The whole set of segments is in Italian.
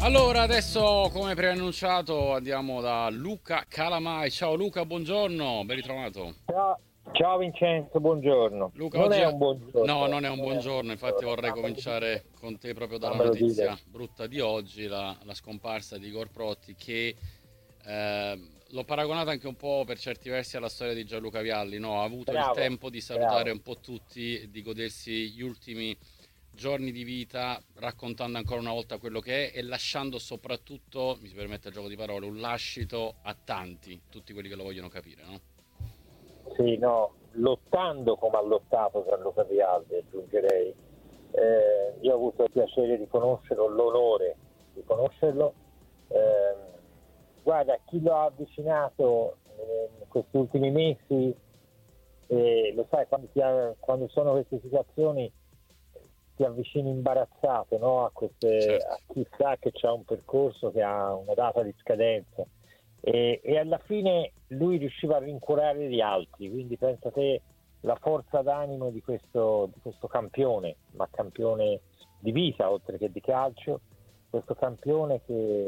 Allora, adesso come preannunciato andiamo da Luca Calamai. Ciao Luca, buongiorno, ben ritrovato. Ciao, ciao Vincenzo, buongiorno. Luca, Non oggi... è un No, buongiorno, non è un non è un buongiorno, infatti buongiorno. vorrei cominciare con te proprio dalla Fammelo dire. notizia brutta di oggi, la scomparsa di Igor Protti, che l'ho paragonata anche un po' per certi versi alla storia di Gianluca Vialli, no? Ha avuto il Bravo, tempo di salutare bravo. un po' tutti, di godersi gli ultimi giorni di vita, raccontando ancora una volta quello che è e lasciando soprattutto, mi si permette il gioco di parole, un lascito a tanti, tutti quelli che lo vogliono capire, no? Sì, no, lottando come ha lottato Gianluca Vialli, aggiungerei. Io ho avuto il piacere di conoscerlo, l'onore di conoscerlo. Eh, guarda, chi lo ha avvicinato in questi ultimi mesi, lo sai, quando sono queste situazioni ti avvicini imbarazzato, no? Certo. A chi sa che c'è un percorso che ha una data di scadenza e alla fine lui riusciva a rincuorare gli altri, quindi pensa te la forza d'animo di questo campione, ma campione di vita oltre che di calcio, questo campione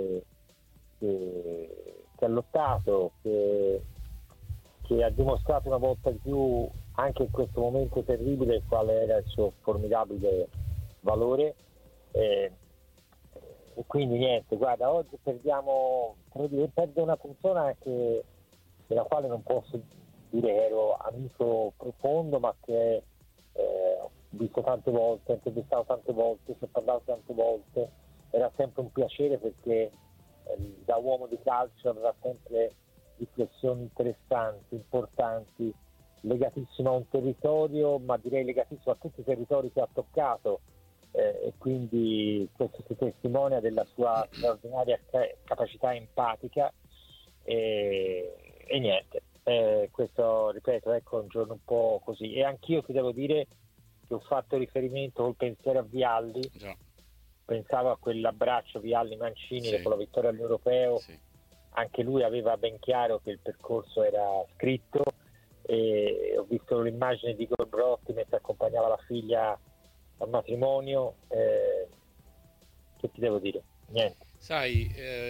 che ha lottato, che ha dimostrato una volta di più anche in questo momento terribile qual era il suo formidabile valore. eh, e quindi niente, guarda, oggi perde una persona della quale non posso dire che ero amico profondo, ma che ho visto tante volte, ho intervistato tante volte, ci ho parlato tante volte, era sempre un piacere perché da uomo di calcio aveva sempre riflessioni interessanti, importanti, legatissimo a un territorio, ma direi legatissimo a tutti i territori che ha toccato, e quindi questo si testimonia della sua straordinaria capacità empatica e niente. Questo ripeto, ecco, un giorno un po' così. E anch'io ti devo dire che ho fatto riferimento col pensiero a Vialli, Già, pensavo a quell'abbraccio Vialli-Mancini sì, dopo la vittoria all'Europeo, sì. anche lui aveva ben chiaro che il percorso era scritto e ho visto l'immagine di Gorbrotti mentre accompagnava la figlia al matrimonio, che ti devo dire? Niente. Sai,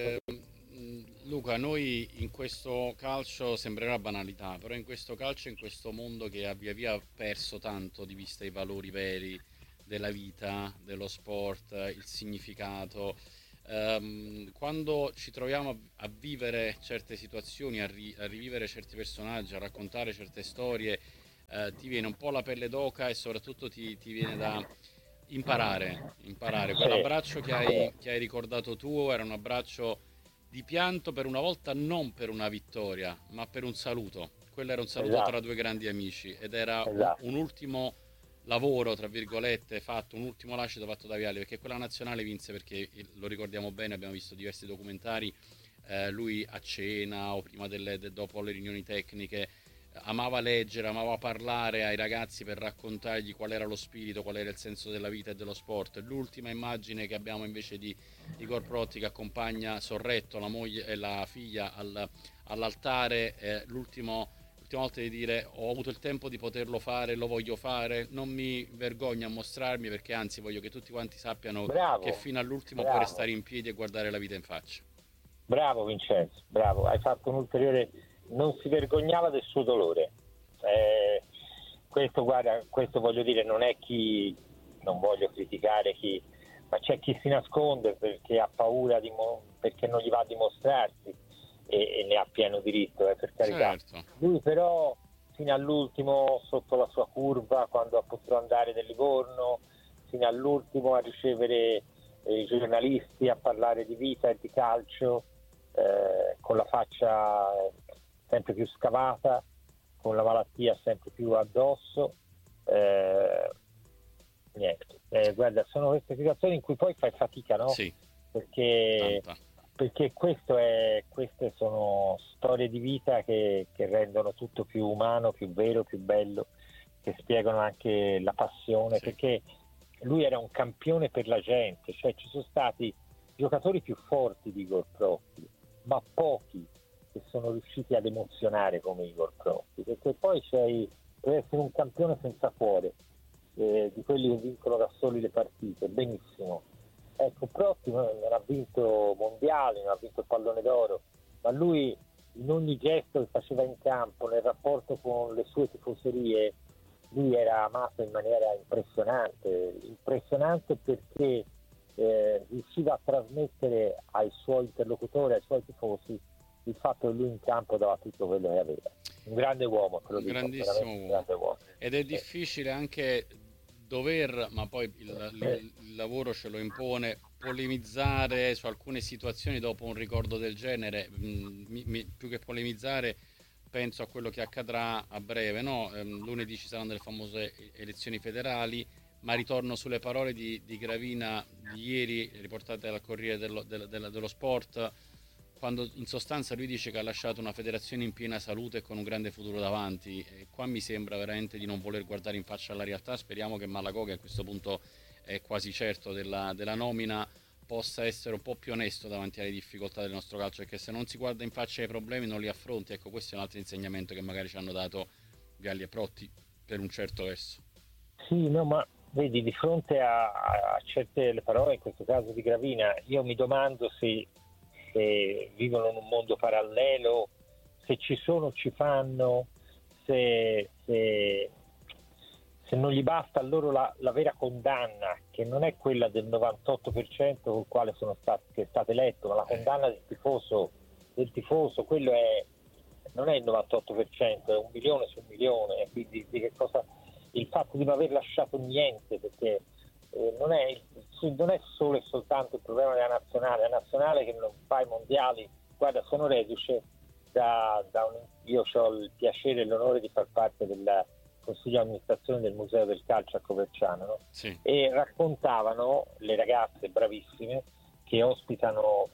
Luca, noi in questo calcio sembrerà banalità, però in questo calcio, in questo mondo che ha via via perso tanto di vista i valori veri della vita, dello sport, il significato, quando ci troviamo a vivere certe situazioni, a rivivere certi personaggi, a raccontare certe storie, ti viene un po' la pelle d'oca e soprattutto ti viene da imparare. Sì, Quell'abbraccio che hai ricordato tu era un abbraccio di pianto per una volta, non per una vittoria, ma per un saluto. Quello era un saluto tra esatto, due grandi amici ed era esatto. un ultimo lavoro, tra virgolette, fatto, un ultimo lascito fatto da Vialli, perché quella nazionale vinse perché, lo ricordiamo bene, abbiamo visto diversi documentari, lui a cena o prima dopo le riunioni tecniche amava leggere, amava parlare ai ragazzi per raccontargli qual era lo spirito, qual era il senso della vita e dello sport. L'ultima immagine che abbiamo invece di Igor Protti che accompagna Sorretto, la moglie e la figlia all'altare, l'ultima volta di dire ho avuto il tempo di poterlo fare, lo voglio fare, non mi vergogno a mostrarmi perché anzi voglio che tutti quanti sappiano che Bravo, fino all'ultimo puoi bravo, restare in piedi e guardare la vita in faccia. bravo Vincenzo, bravo. Hai fatto un ulteriore. Non si vergognava del suo dolore. Eh, questo, guarda, questo voglio dire, non è chi, non voglio criticare chi, ma c'è chi si nasconde perché ha paura perché non gli va a dimostrarsi e ne ha pieno diritto, per carità. Certo, Lui però fino all'ultimo sotto la sua curva, quando ha potuto andare nel Livorno, fino all'ultimo a ricevere i giornalisti, a parlare di vita e di calcio, con la faccia sempre più scavata, con la malattia sempre più addosso. eh, Niente. Guarda, sono queste situazioni in cui poi fai fatica, no? sì, Perché, tanta. perché queste sono storie di vita che rendono tutto più umano, più vero, più bello, che spiegano anche la passione, Sì, perché lui era un campione per la gente, cioè ci sono stati giocatori più forti di Igor Protti, ma pochi che sono riusciti ad emozionare come Igor Protti, perché poi deve essere un campione senza cuore, di quelli che vincono da soli le partite, benissimo, ecco, Protti non ha vinto mondiali, non ha vinto il pallone d'oro, ma lui in ogni gesto che faceva in campo, nel rapporto con le sue tifoserie, lui era amato in maniera impressionante perché riusciva a trasmettere ai suoi interlocutori, ai suoi tifosi, il fatto che lui in campo dava tutto quello che aveva. Un grande uomo, te lo Un dico, grandissimo veramente un uomo. grande uomo. Ed è difficile anche dover, ma poi il lavoro ce lo impone, polemizzare su alcune situazioni dopo un ricordo del genere. Più che polemizzare, penso a quello che accadrà a breve, no? Lunedì ci saranno le famose elezioni federali, ma ritorno sulle parole di Gravina di ieri, riportate dal Corriere dello Sport, quando in sostanza lui dice che ha lasciato una federazione in piena salute e con un grande futuro davanti. E qua mi sembra veramente di non voler guardare in faccia alla realtà. Speriamo che Malagò, che a questo punto è quasi certo della nomina, possa essere un po' più onesto davanti alle difficoltà del nostro calcio, perché se non si guarda in faccia ai problemi non li affronti. Ecco, questo è un altro insegnamento che magari ci hanno dato Vialli e Protti per un certo verso. Sì, no, ma vedi, di fronte a certe le parole, in questo caso di Gravina, io mi domando se vivono in un mondo parallelo, se ci sono, ci fanno, se non gli basta a loro la vera condanna, che non è quella del 98% col quale che è stato eletto, ma la condanna del tifoso, quello non è il 98%, è 1 milione su 1 milione, quindi di che cosa, il fatto di non aver lasciato niente, perché non è solo e soltanto il problema della nazionale, la nazionale che non fa i mondiali, guarda, sono reduce io ho il piacere e l'onore di far parte del consiglio di amministrazione del Museo del Calcio a Coverciano, no? Sì. E raccontavano le ragazze bravissime che ospitano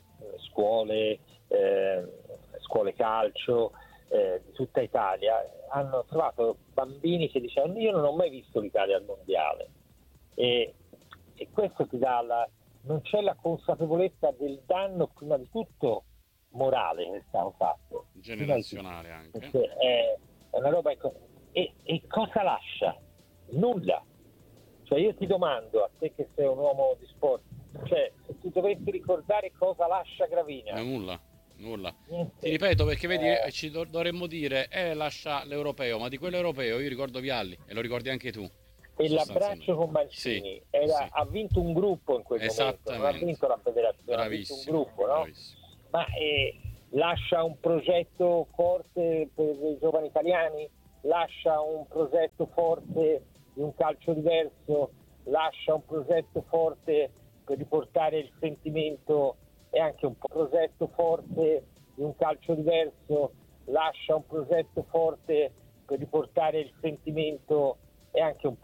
scuole calcio di tutta Italia, hanno trovato bambini che dicevano io non ho mai visto l'Italia al mondiale, e questo ti dà non c'è la consapevolezza del danno prima di tutto morale che è stato fatto, Generazionale anche. perché è una roba e cosa lascia? Nulla. Cioè io ti domando a te che sei un uomo di sport, cioè se tu dovessi ricordare cosa lascia Gravina, Nulla. niente. Ti ripeto perché vedi, ci dovremmo dire lascia l'europeo, ma di quell'europeo io ricordo Vialli e lo ricordi anche tu. E Sostanzialmente. l'abbraccio con Mancini ha vinto un gruppo in quel momento, non ha vinto la federazione, ha vinto un gruppo, no? Bravissimo. Ma lascia un progetto forte per i giovani italiani, lascia un progetto forte di un calcio diverso, lascia un progetto forte per riportare il sentimento e anche un progetto forte di un calcio diverso, lascia un progetto forte per riportare il sentimento e anche un